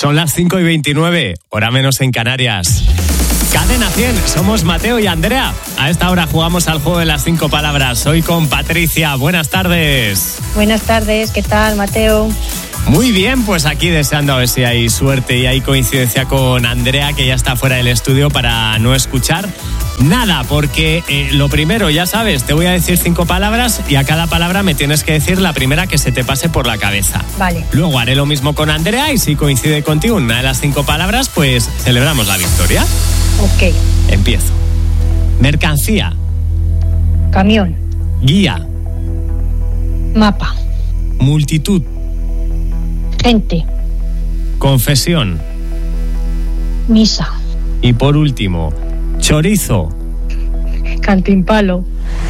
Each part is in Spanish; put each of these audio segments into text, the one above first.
Son las 5:29, hora menos en Canarias. Cadena 100, somos Mateo y Andrea. A esta hora jugamos al juego de las 5 palabras. Hoy con Patricia. Buenas tardes. Buenas tardes, ¿qué tal, Mateo? Muy bien, pues aquí deseando a ver si hay suerte y hay coincidencia con Andrea, que ya está fuera del estudio para no escuchar nada, porque lo primero, ya sabes, te voy a decir 5 palabras y a cada palabra me tienes que decir la primera que se te pase por la cabeza. Vale. Luego haré lo mismo con Andrea y si coincide contigo una de las 5 palabras, pues celebramos la victoria. Ok. Empiezo. Mercancía. Camión. Guía. Mapa. Multitud. Gente. Confesión. Misa. Y por último, chorizo. Cantimpalo.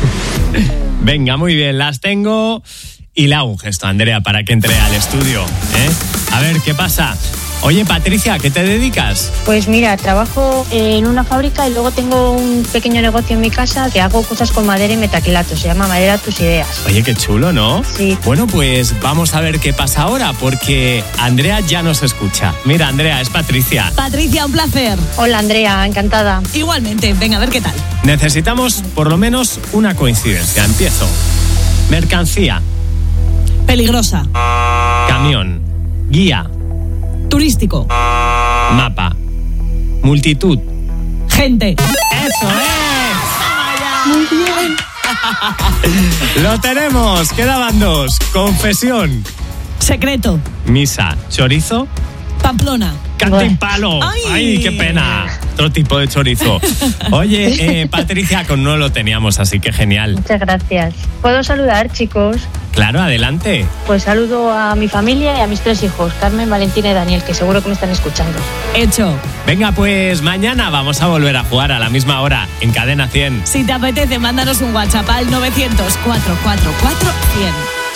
Venga, muy bien, las tengo. Y le hago un gesto a Andrea para que entre al estudio, ¿eh? A ver, ¿qué pasa? Oye, Patricia, ¿a qué te dedicas? Pues mira, trabajo en una fábrica y luego tengo un pequeño negocio en mi casa que hago cosas con madera y metacrilato. Se llama Madera Tus Ideas. Oye, qué chulo, ¿no? Sí. Bueno, pues vamos a ver qué pasa ahora, porque Andrea ya nos escucha. Mira, Andrea, es Patricia. Patricia, un placer. Hola, Andrea, encantada. Igualmente, venga, a ver qué tal. Necesitamos por lo menos una coincidencia. Empiezo. Mercancía. Peligrosa. Camión. Guía. Turístico. Mapa. Multitud. Gente. ¡Eso es! Muy bien. ¡Lo tenemos! Quedaban 2. Confesión. Secreto. Misa. Chorizo. Pamplona. Cantimpalo. Ay. ¡Ay, qué pena! Otro tipo de chorizo. Oye, Patricia, con no lo teníamos, así que genial. Muchas gracias. ¿Puedo saludar, chicos? Claro, adelante. Pues saludo a mi familia y a mis 3 hijos, Carmen, Valentina y Daniel, que seguro que me están escuchando. Hecho. Venga, pues mañana vamos a volver a jugar a la misma hora en Cadena 100. Si te apetece, mándanos un WhatsApp al 900 444 100.